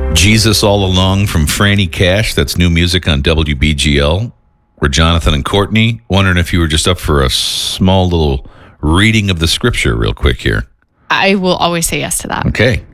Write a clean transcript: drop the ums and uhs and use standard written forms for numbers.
Jesus All Along from Franny Cash. That's new music on WBGL. We're Jonathan and Courtney. Wondering if you were just up for a small little reading of the scripture real quick here. I will always say yes to that. Okay.